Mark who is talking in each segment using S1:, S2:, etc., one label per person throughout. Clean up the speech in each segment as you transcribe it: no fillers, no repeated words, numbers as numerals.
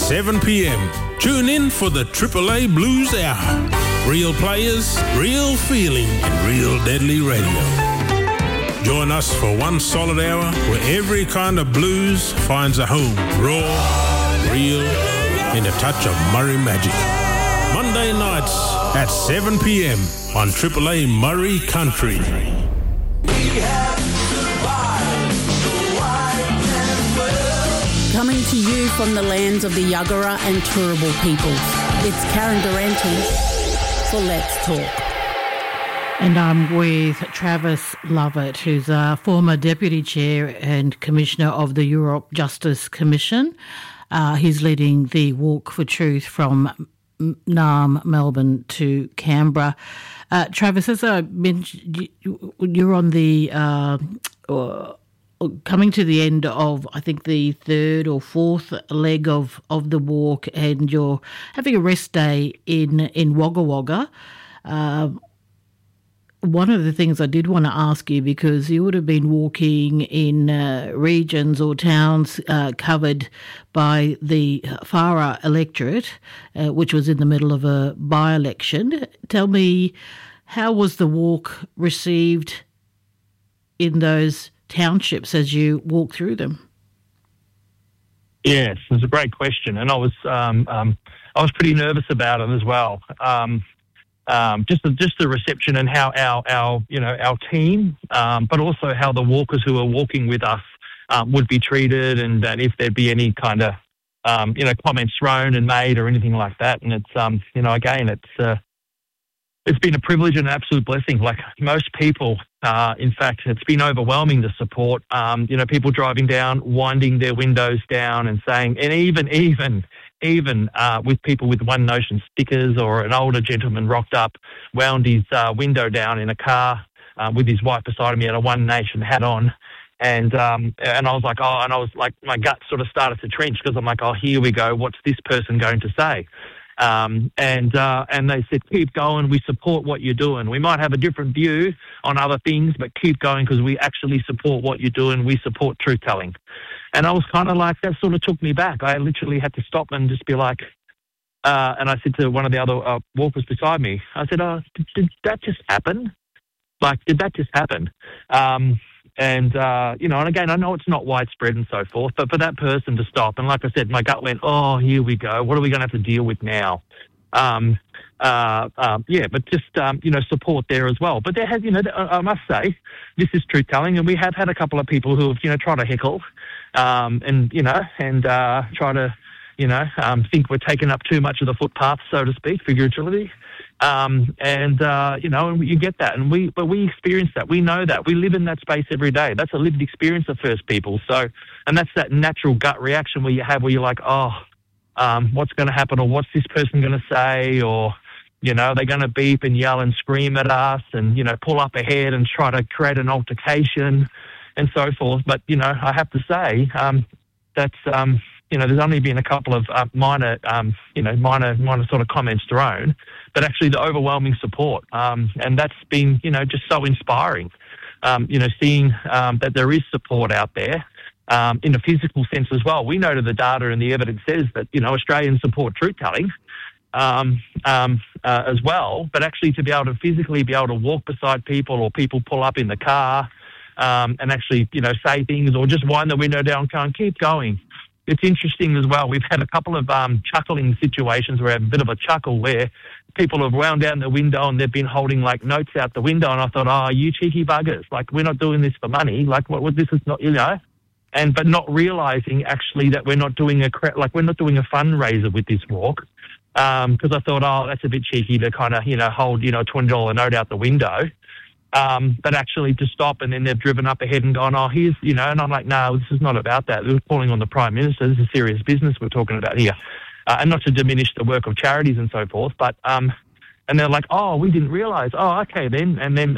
S1: 7 p.m. Tune in for the AAA Blues Hour. Real players, real feeling, and real deadly radio. Join us for one solid hour where every kind of blues finds a home. Raw, real, and a touch of Murray magic. Monday nights at 7 p.m. on AAA Murray Country.
S2: Coming to you from the lands of the Yuggera and Turrbal peoples, it's Karen Durante for Let's Talk.
S3: And I'm with Travis Lovett, who's a former Deputy Chair and Commissioner of the Europe Justice Commission. He's leading the Walk for Truth from Naarm, Melbourne to Canberra. Travis, as I mentioned, you're on the coming to the end of, I think, the third or fourth leg of the walk, and you're having a rest day in Wagga Wagga. One of the things I did want to ask you, because you would have been walking in regions or towns covered by the Farah electorate, which was in the middle of a by-election. Tell me, how was the walk received in those townships as you walk through them?
S4: Yes, it's a great question, and I was pretty nervous about it as well. Just the reception and how our team, but also how the walkers who are walking with us would be treated, and that if there'd be any kind of comments thrown and made or anything like that. And it's again, it's been a privilege and an absolute blessing. Like most people, in fact, it's been overwhelming, the support. People driving down, winding their windows down and saying, and even with people with One Nation stickers, or an older gentleman rocked up, wound his window down in a car with his wife beside him. He had a One Nation hat on. And I was like, my gut sort of started to trench, because I'm like, oh, here we go. What's this person going to say? And they said, keep going. We support what you're doing. We might have a different view on other things, but keep going, because we actually support what you're doing. We support truth telling. And I was kind of like, that sort of took me back. I literally had to stop and just be like, and I said to one of the other walkers beside me, I said, oh, did that just happen? Like, did that just happen? And again, I know it's not widespread and so forth, but for that person to stop, and like I said, my gut went, oh, here we go. What are we going to have to deal with now? But just, support there as well. But there has, I must say, this is truth telling, and we have had a couple of people who have, tried to heckle, and try to, think we're taking up too much of the footpath, so to speak, figuratively. And you get that. But we experience that. We know that. We live in that space every day. That's a lived experience of First People. So, and that's that natural gut reaction where you're like, oh, what's going to happen, or what's this person going to say, or, they're going to beep and yell and scream at us and, pull up ahead and try to create an altercation and so forth. But, I have to say, that's, there's only been a couple of minor sort of comments thrown, but actually the overwhelming support. And that's been, just so inspiring, seeing that there is support out there in a physical sense as well. We know that the data and the evidence says that, Australians support truth-telling as well, but actually to be able to physically be able to walk beside people, or people pull up in the car and actually, say things, or just wind the window down and keep going. It's interesting as well. We've had a couple of chuckling situations where I have a bit of a chuckle where people have wound down the window and they've been holding like notes out the window, and I thought, oh, you cheeky buggers! Like, we're not doing this for money. Like, what this is not, but not realising actually that we're not doing a fundraiser with this walk, because I thought, oh, that's a bit cheeky to kind of hold a $20 note out the window. But actually to stop, and then they've driven up ahead and gone, oh, here's, and I'm like, no, this is not about that. We're calling on the Prime Minister. This is serious business we're talking about here. And not to diminish the work of charities and so forth, but, and they're like, oh, we didn't realise. Oh, okay then. And then,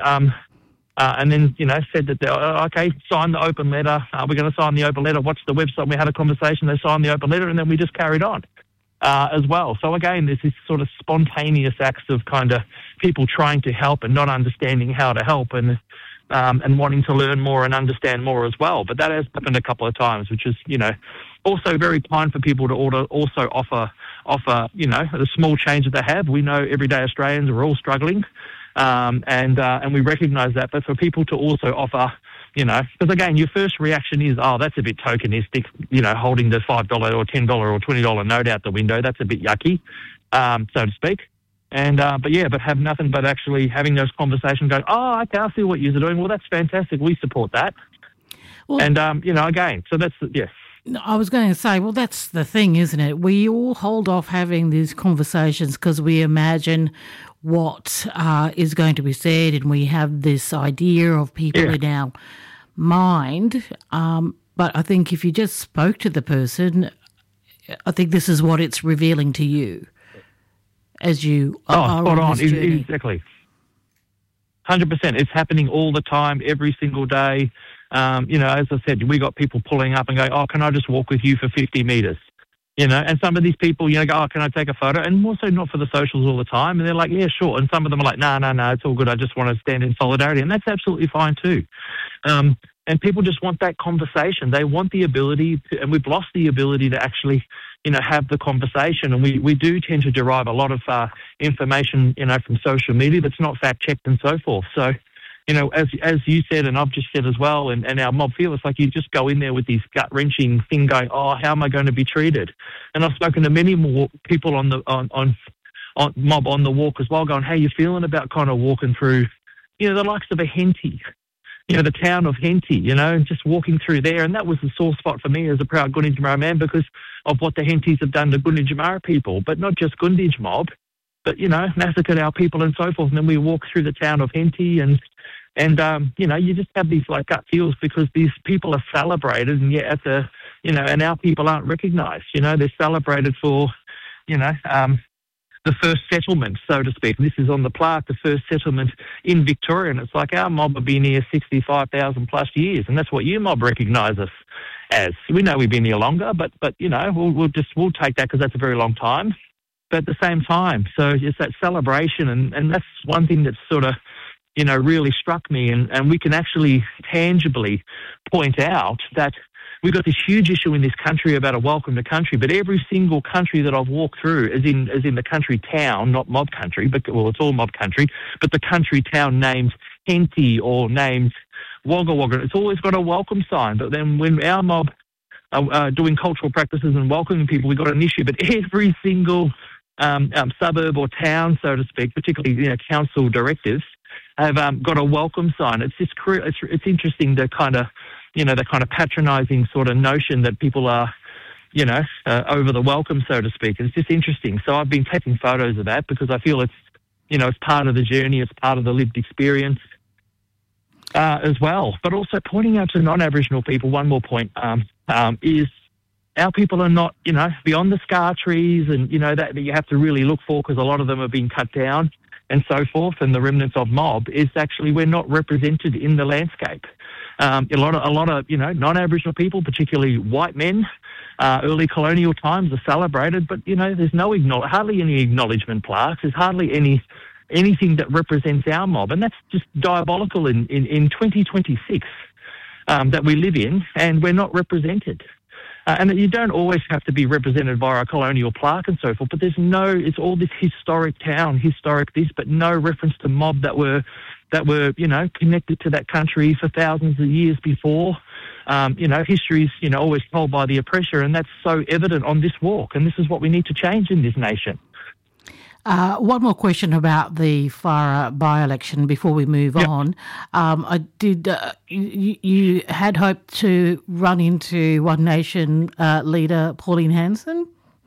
S4: said that, okay, sign the open letter. We're going to sign the open letter. Watch the website. We had a conversation. They signed the open letter, and then we just carried on. As well. So again, there's this sort of spontaneous acts of kind of people trying to help and not understanding how to help. And and wanting to learn more and understand more as well. But that has happened a couple of times, which is, also very kind for people to also offer, the small change that they have. We know everyday Australians are all struggling, and we recognise that. But for people to also offer, because again, your first reaction is, oh, that's a bit tokenistic, holding the $5 or $10 or $20 note out the window. That's a bit yucky, so to speak. But have nothing but actually having those conversations going, oh, okay, I see what you're doing. Well, that's fantastic. We support that. Well, and, again, so that's, yes.
S3: I was going to say, well, that's the thing, isn't it? We all hold off having these conversations because we imagine what is going to be said, and we have this idea of people in our mind. But I think if you just spoke to the person, I think this is what it's revealing to you as you are on this journey.
S4: Exactly. 100%. It's happening all the time, every single day. As I said, we got people pulling up and going, oh, can I just walk with you for 50 metres? And some of these people, go, oh, can I take a photo? And also not for the socials all the time. And they're like, yeah, sure. And some of them are like, no, it's all good. I just want to stand in solidarity. And that's absolutely fine too. And people just want that conversation. They want the ability to, and we've lost the ability to actually, have the conversation. And we do tend to derive a lot of information, from social media that's not fact-checked and so forth. So, as you said, and I've just said as well, and our mob feel, it's like you just go in there with this gut-wrenching thing going, oh, how am I going to be treated? And I've spoken to many more people on mob on the walk as well, going, how you feeling about kind of walking through, the likes of a Henty, the town of Henty, and just walking through there. And that was the sore spot for me as a proud Gunditjmara man because of what the Hentys have done to Gunditjmara people, but not just Gunditj mob, but, massacred our people and so forth. And then we walk through the town of Henty and you just have these like gut feels because these people are celebrated, and yet and our people aren't recognised. They're celebrated for, the first settlement, so to speak. This is on the plaque, the first settlement in Victoria, and it's like our mob have been here 65,000 plus years, and that's what your mob recognise us as. We know we've been here longer, but we'll take that because that's a very long time. But at the same time, so it's that celebration, and that's one thing that's sort of, really struck me, and we can actually tangibly point out that we've got this huge issue in this country about a welcome to country, but every single country that I've walked through, as in the country town, not mob country, but it's all mob country, but the country town named Henty or named Wagga Wagga, it's always got a welcome sign. But then when our mob are doing cultural practices and welcoming people, we've got an issue. But every single suburb or town, so to speak, particularly council directives, have got a welcome sign. It's just it's interesting the kind of the kind of patronising sort of notion that people are over the welcome, so to speak. It's just interesting. So I've been taking photos of that because I feel it's it's part of the journey, it's part of the lived experience as well. But also pointing out to non-Aboriginal people, one more point is our people are not beyond the scar trees and that you have to really look for because a lot of them have been cut down and so forth, and the remnants of mob is actually we're not represented in the landscape. A lot of non-Aboriginal people, particularly white men, early colonial times are celebrated, but there's hardly any acknowledgement plaques. There's hardly anything that represents our mob, and that's just diabolical in 2026 that we live in, and we're not represented. And you don't always have to be represented via a colonial plaque and so forth, but it's all this historic town, historic this, but no reference to mob that were connected to that country for thousands of years before. History's, always told by the oppressor, and that's so evident on this walk, and this is what we need to change in this nation.
S3: One more question about the Farah by-election before we move on. You had hoped to run into One Nation leader Pauline Hanson?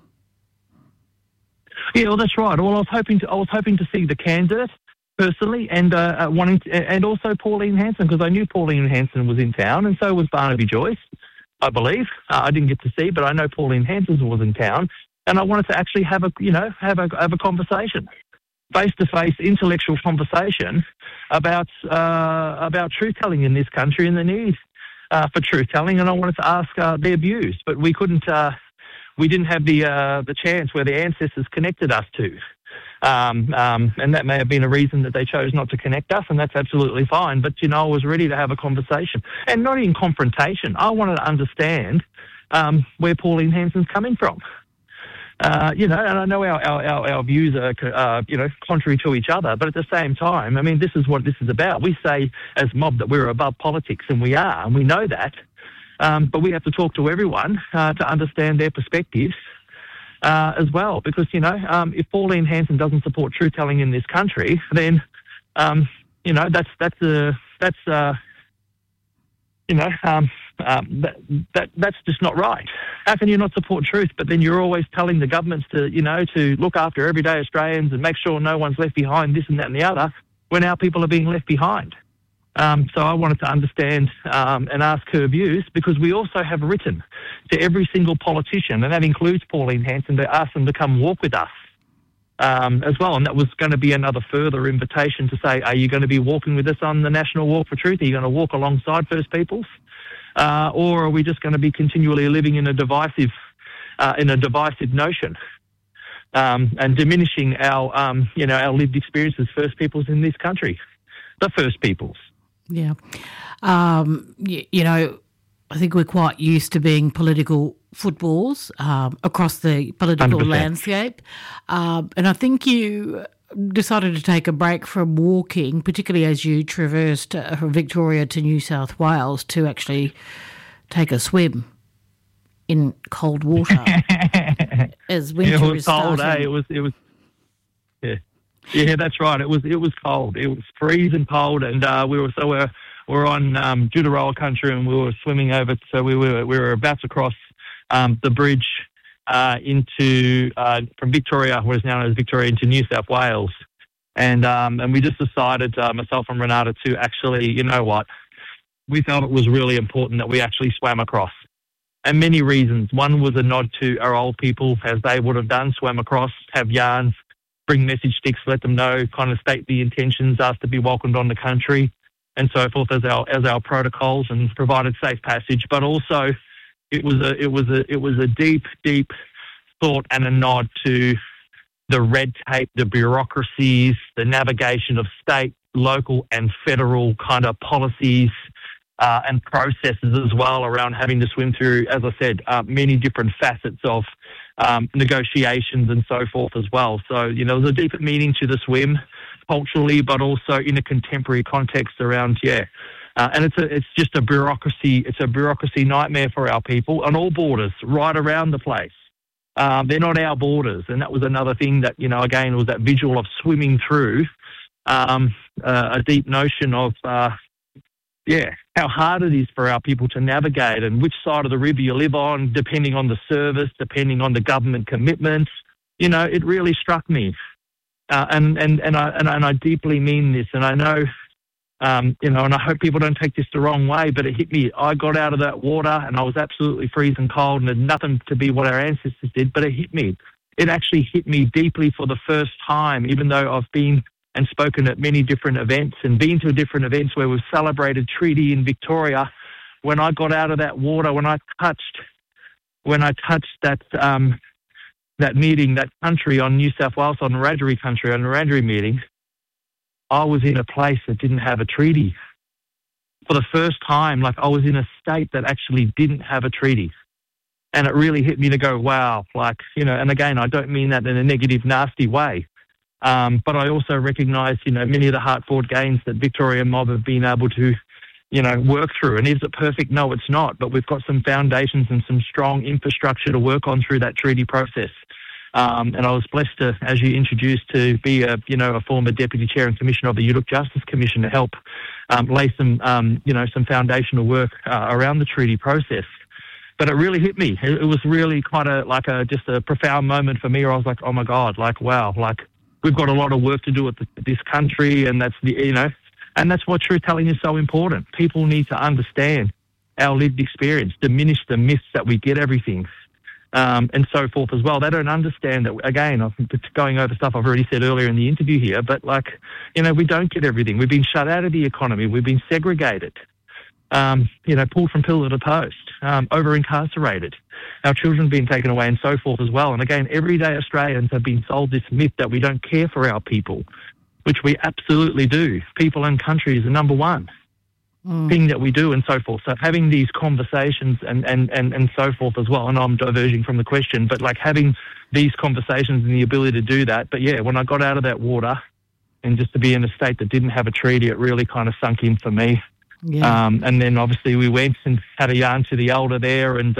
S4: Yeah, well, that's right. Well, I was hoping to see the candidate personally, and and also Pauline Hanson, because I knew Pauline Hanson was in town, and so was Barnaby Joyce, I believe. I didn't get to see, but I know Pauline Hanson was in town. And I wanted to actually have a conversation, face-to-face intellectual conversation about truth telling in this country and the need for truth telling. And I wanted to ask their views, but we couldn't. We didn't have the chance where the ancestors connected us to. And that may have been a reason that they chose not to connect us, and that's absolutely fine. But, I was ready to have a conversation, and not in confrontation. I wanted to understand where Pauline Hanson's coming from. And I know our views are, contrary to each other, but at the same time, I mean, this is what this is about. We say as mob that we're above politics, and we are, and we know that. But we have to talk to everyone to understand their perspectives as well. Because, if Pauline Hanson doesn't support truth-telling in this country, then, that's just not right. How can you not support truth, but then you're always telling the governments to look after everyday Australians and make sure no one's left behind, this and that and the other, when our people are being left behind? So I wanted to understand and ask her views, because we also have written to every single politician, and that includes Pauline Hanson, to ask them to come walk with us as well. And that was going to be another further invitation to say, are you going to be walking with us on the National Walk for Truth? Are you going to walk alongside First Peoples? Or are we just going to be continually living in a divisive notion and diminishing our lived experiences, First Peoples in this country, the First Peoples?
S3: Yeah. I think we're quite used to being political footballs across the political
S4: 100%.
S3: landscape. And I think you decided to take a break from walking, particularly as you traversed from Victoria to New South Wales, to actually take a swim in cold water as winter is starting.
S4: It was cold, eh? It was. Yeah. Yeah, that's right. It was cold. It was freezing cold, and we're on Judaroa country, and we were swimming over. So we were about to cross the bridge into from Victoria, what is known as Victoria, into New South Wales, and we just decided, myself and Renata, to actually, we felt it was really important that we actually swam across, and many reasons. One was a nod to our old people, as they would have done, swam across, have yarns, bring message sticks, let them know, kind of state the intentions, ask to be welcomed on the country, and so forth as our protocols, and provided safe passage. But also, it was a deep thought and a nod to the red tape, the bureaucracies, the navigation of state, local, and federal kind of policies and processes as well around having to swim through, as I said, many different facets of negotiations and so forth as well. So, there's a deeper meaning to the swim culturally, but also in a contemporary context around, and it's just a bureaucracy. It's a bureaucracy nightmare for our people on all borders, right around the place. They're not our borders, and that was another thing that, again, was that visual of swimming through a deep notion of, how hard it is for our people to navigate, and which side of the river you live on, depending on the service, depending on the government commitments. It really struck me, and I deeply mean this, and I know, and I hope people don't take this the wrong way, but it hit me. I got out of that water, and I was absolutely freezing cold, and had nothing to be what our ancestors did, but it hit me. It actually hit me deeply for the first time, even though I've been and spoken at many different events and been to different events where we've celebrated treaty in Victoria. When I got out of that water, when I touched that meeting, that country on New South Wales, on Wiradjuri country, on the Wiradjuri meeting, I was in a place that didn't have a treaty. For the first time, I was in a state that actually didn't have a treaty. And it really hit me to go, wow, and again, I don't mean that in a negative, nasty way. But I also recognise, many of the hard-fought gains that Victoria mob have been able to, work through. And is it perfect? No, it's not. But we've got some foundations and some strong infrastructure to work on through that treaty process. And I was blessed to, as you introduced, to be a former deputy chair and commissioner of the Youth Justice Commission to help lay some foundational work around the treaty process. But it really hit me. It was really quite just a profound moment for me, where I was like, oh my God, wow, we've got a lot of work to do with this country, and that's and that's why truth telling is so important. People need to understand our lived experience, diminish the myths that we get everything, and so forth as well. They don't understand that. Again, I'm going over stuff I've already said earlier in the interview here, but we don't get everything. We've been shut out of the economy. We've been segregated. pulled from pillar to post, over-incarcerated. Our children being taken away and so forth as well. And again, everyday Australians have been sold this myth that we don't care for our people, which we absolutely do. People and country is the number one thing that we do and so forth. So having these conversations and so forth as well, and I'm diverging from the question, but like having these conversations and the ability to do that. But yeah, when I got out of that water and just to be in a state that didn't have a treaty, it really kind of sunk in for me. Yeah. And then obviously we went and had a yarn to the elder there and,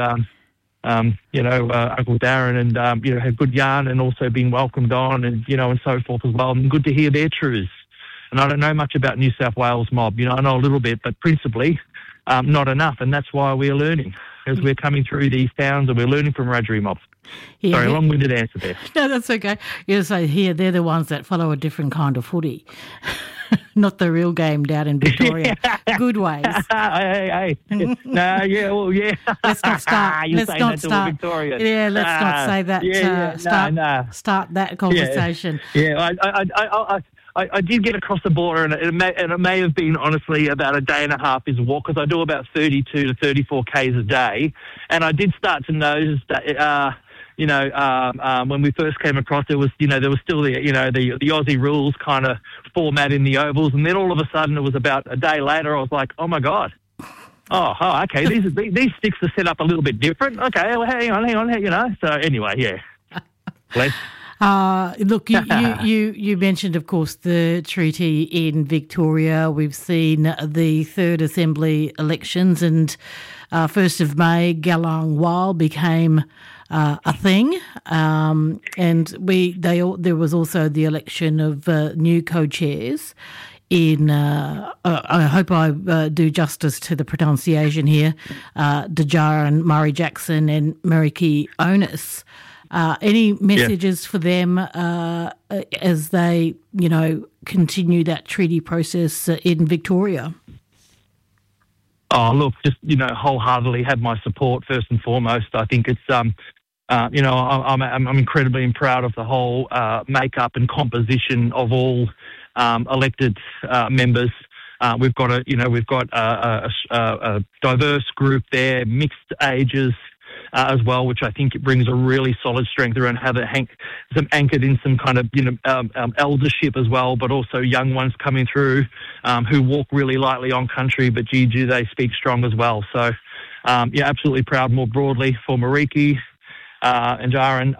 S4: Uncle Darren and, had good yarn and also being welcomed on and, and so forth as well. And good to hear their truths. And I don't know much about New South Wales mob. I know a little bit, but principally not enough. And that's why we're learning as we're coming through these towns and we're learning from Wiradjuri mobs. Yeah. Sorry, long-winded answer there.
S3: No, that's okay. So here, they're the ones that follow a different kind of footy. Not the real game down in Victoria. Good ways.
S4: Hey. No, yeah, well, yeah.
S3: Let's not start.
S4: Let's not start.
S3: Yeah, let's not say that. Start that conversation.
S4: Yeah. I did get across the border, and it may have been, honestly, about a day and a half is a walk, because I do about 32 to 34 Ks a day. And I did start to notice that, when we first came across, there was still the Aussie rules kind of format in the ovals. And then all of a sudden, it was about a day later, I was like, oh, my God. Oh, okay, these sticks are set up a little bit different. Okay, well, hang on. So anyway, yeah.
S3: Look, you mentioned, of course, the treaty in Victoria. We've seen the third Assembly elections, and 1st of May, Galang Wal became a thing, and there was also the election of new co-chairs in, I hope I do justice to the pronunciation here, Dajaran Murray Jackson and Meriki Onus. Any messages for them as they, continue that treaty process in Victoria?
S4: Oh, look, just, wholeheartedly have my support first and foremost. I think it's, I'm incredibly proud of the whole makeup and composition of all elected members. We've got a diverse group there, mixed ages, as well, which I think it brings a really solid strength around how they're anchored in some kind of, eldership as well, but also young ones coming through who walk really lightly on country, but do they speak strong as well. So, absolutely proud more broadly for Meriki and Jaron.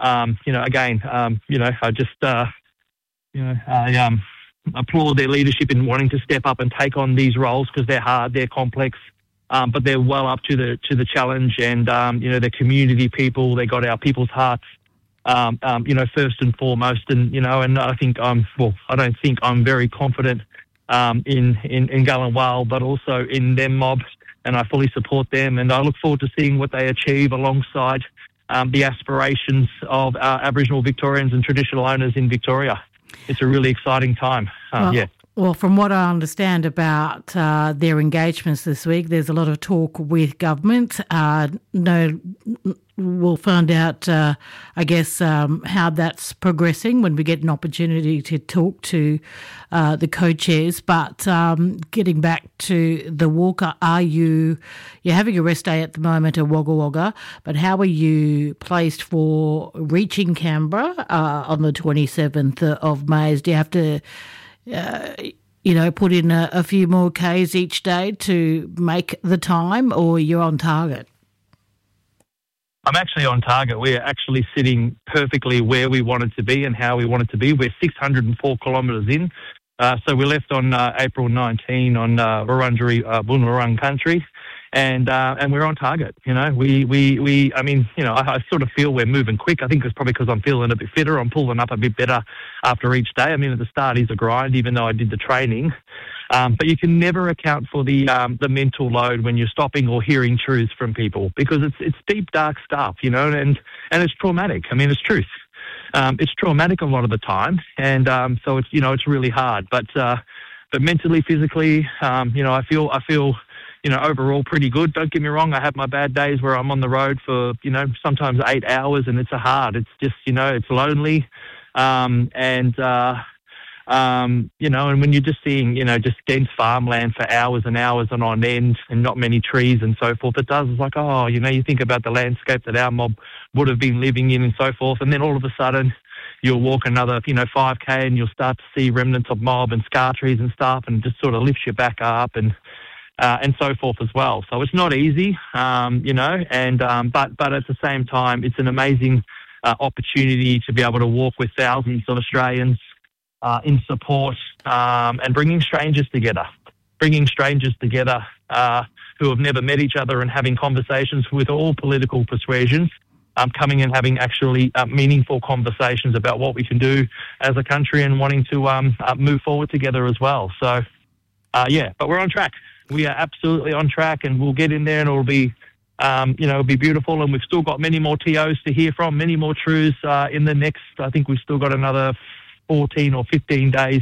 S4: I just, I applaud their leadership in wanting to step up and take on these roles because they're hard, they're complex. But they're well up to the challenge, and they're community people. They got our people's hearts, first and foremost. And and I think I'm very confident in Galang, but also in them mob, and I fully support them. And I look forward to seeing what they achieve alongside the aspirations of Aboriginal Victorians and traditional owners in Victoria. It's a really exciting time.
S3: Well, from what I understand about their engagements this week, there's a lot of talk with government. We'll find out, how that's progressing when we get an opportunity to talk to the co-chairs. But getting back to the walk, you're having a rest day at the moment at Wagga Wagga, but how are you placed for reaching Canberra on the 27th of May? Do you have to put in a few more Ks each day to make the time, or you're on target?
S4: I'm actually on target. We're actually sitting perfectly where we wanted to be and how we wanted to be. We're 604 kilometres in. So we left on April 19 on Wurundjeri Boonwurrung country. And we're on target. I sort of feel we're moving quick. I think it's probably because I'm feeling a bit fitter. I'm pulling up a bit better after each day. I mean, at the start is a grind, even though I did the training. But you can never account for the mental load when you're stopping or hearing truths from people, because it's deep, dark stuff, and it's traumatic. I mean, it's truth. It's traumatic a lot of the time, and so it's it's really hard. But mentally, physically, I feel. Overall pretty good. Don't get me wrong, I have my bad days where I'm on the road for, sometimes 8 hours, and it's hard. It's just, it's lonely. You know, and when you're just seeing, you know, just dense farmland for hours and hours and on end and not many trees and so forth, it does. It's like, oh, you know, you think about the landscape that our mob would have been living in and so forth, and then all of a sudden you'll walk another, you know, 5K and you'll start to see remnants of mob and scar trees and stuff, and just sort of lifts you back up and so forth as well. So it's not easy, you know, and but at the same time, it's an amazing opportunity to be able to walk with thousands of Australians in support and bringing strangers together who have never met each other and having conversations with all political persuasions, coming and having actually meaningful conversations about what we can do as a country and wanting to move forward together as well. So, yeah, but we're on track. We are absolutely on track, and we'll get in there and it'll be, you know, it'll be beautiful. And we've still got many more TOs to hear from, many more truths in the next, I think we've still got another 14 or 15 days,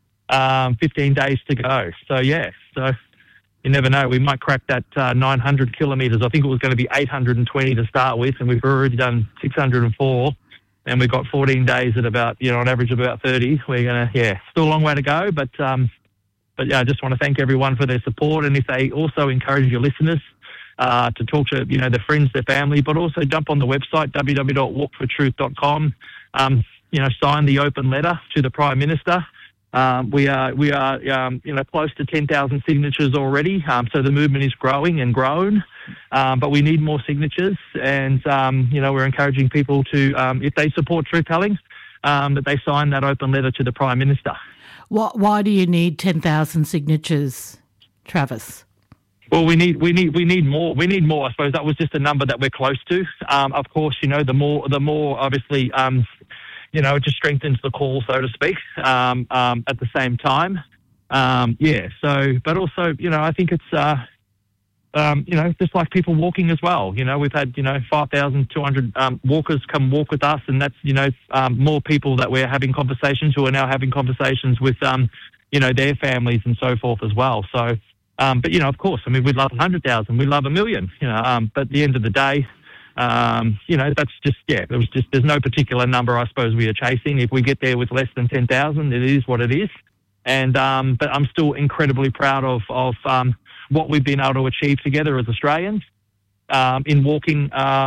S4: 15 days to go. So, yeah, so you never know. We might crack that 900 kilometres. I think it was going to be 820 to start with, and we've already done 604, and we've got 14 days at about, you know, on average about 30. We're going to, yeah, still a long way to go, but yeah, I just want to thank everyone for their support. And if they also encourage your listeners to talk to, you know, their friends, their family, but also jump on the website, www.walkfortruth.com, you know, sign the open letter to the Prime Minister. We are, you know, close to 10,000 signatures already. So the movement is growing and grown, but we need more signatures. And, you know, we're encouraging people to, if they support truth telling, that they sign that open letter to the Prime Minister.
S3: Why do you need 10,000 signatures, Travis?
S4: Well, we need more. We need more. I suppose that was just a number that we're close to. Of course, you know, the more obviously, you know, it just strengthens the call, so to speak. At the same time, yeah. So, but also, you know, I think it's, you know, just like people walking as well. You know, we've had, you know, 5,200 walkers come walk with us, and that's, you know, more people that we're having conversations who are now having conversations with, you know, their families and so forth as well. So, but, you know, of course, I mean, we'd love 100,000, we'd love 1 million, you know, but at the end of the day, you know, that's just, yeah, it was just, there's no particular number I suppose we are chasing. If we get there with less than 10,000, it is what it is. And, but I'm still incredibly proud of what we've been able to achieve together as Australians in walking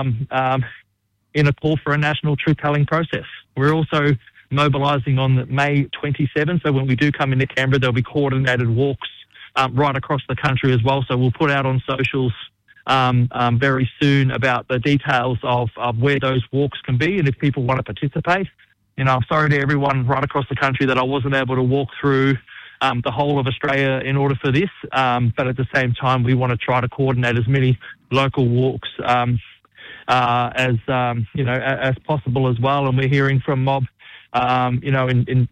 S4: in a call for a national truth-telling process. We're also mobilising on May 27th, so when we do come into Canberra, there'll be coordinated walks right across the country as well. So we'll put out on socials very soon about the details of where those walks can be, and if people want to participate. You know, I'm sorry to everyone right across the country that I wasn't able to walk through the whole of Australia in order for this, but at the same time, we want to try to coordinate as many local walks as you know, as possible as well. And we're hearing from mob, you know, in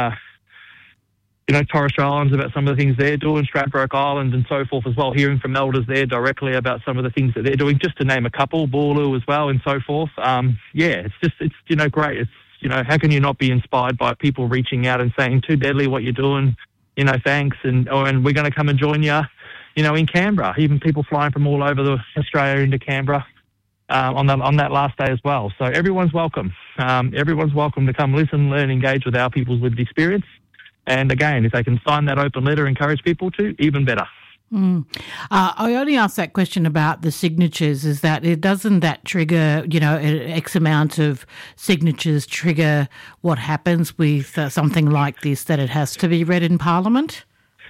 S4: you know, Torres Strait Islands about some of the things they're doing, Stradbroke Island and so forth as well, hearing from elders there directly about some of the things that they're doing, just to name a couple, Boorloo as well and so forth. Yeah, it's you know, great. It's, you know, how can you not be inspired by people reaching out and saying, too deadly what you're doing, you know, thanks, and we're going to come and join you, you know, in Canberra. Even people flying from all over Australia into Canberra on that last day as well. So everyone's welcome. Everyone's welcome to come listen, learn, engage with our people's lived experience. And again, if they can sign that open letter, encourage people to, even better.
S3: I only asked that question about the signatures, is that it doesn't that trigger, you know, X amount of signatures trigger what happens with something like this, that it has to be read in Parliament?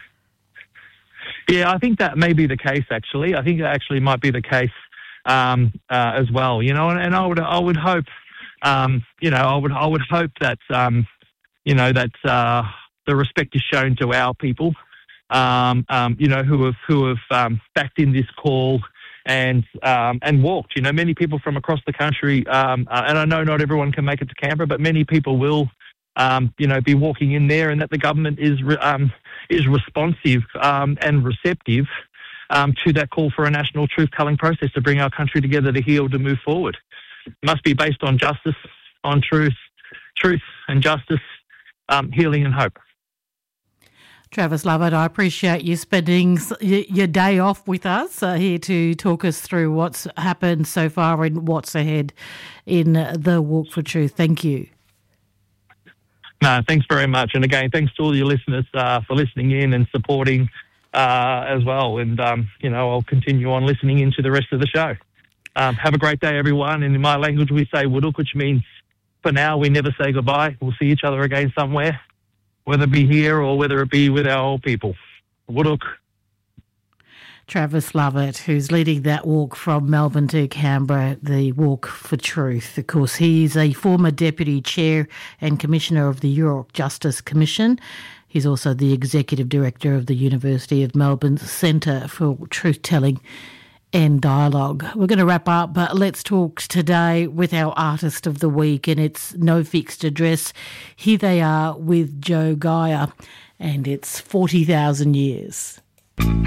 S4: Yeah, I think that may be the case, actually. I think that actually might be the case as well, you know, and I would hope, you know, I would hope that, you know, that the respect is shown to our people, you know, who have backed in this call and walked. You know, many people from across the country, and I know not everyone can make it to Canberra, but many people will, you know, be walking in there, and that the government is responsive and receptive to that call for a national truth-telling process to bring our country together to heal, to move forward. It must be based on justice, on truth and justice, healing and hope.
S3: Travis Lovett, I appreciate you spending your day off with us here to talk us through what's happened so far and what's ahead in the Walk for Truth. Thank you.
S4: No, thanks very much. And again, thanks to all your listeners for listening in and supporting as well. And, I'll continue on listening into the rest of the show. Have a great day, everyone. And in my language, we say wuduk, which means for now, we never say goodbye. We'll see each other again somewhere, whether it be here or whether it be with our old people. Wuduk.
S3: Travis Lovett, who's leading that walk from Melbourne to Canberra, the Walk for Truth. Of course, he's a former Deputy Chair and Commissioner of the York Justice Commission. He's also the Executive Director of the University of Melbourne's Centre for Truth-Telling and Dialogue. We're going to wrap up, but let's talk today with our Artist of the Week, and it's No Fixed Address. Here they are with Joe Geyer, and it's 40,000 Years.